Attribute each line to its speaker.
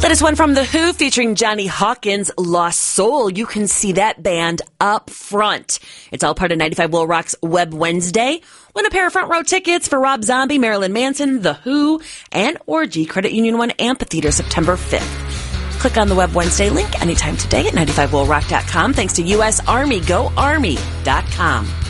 Speaker 1: Latest one from The Who featuring Johnny Hawkins, Lost Soul. You can see that band up front. It's all part of 95 Will Rock's Web Wednesday. Win a pair of front row tickets for Rob Zombie, Marilyn Manson, The Who, and Orgy, Credit Union 1 Amphitheater, September 5th. Click on the Web Wednesday link anytime today at 95willrock.com. Thanks to U.S. Army. GoArmy.com.